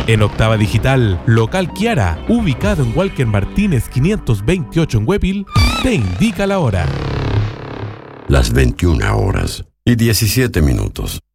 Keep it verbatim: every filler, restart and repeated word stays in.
En Octava Digital, local Kiara, ubicado en Walker Martínez quinientos veintiocho en Huepil, te indica la hora. Las veintiuna horas y diecisiete minutos.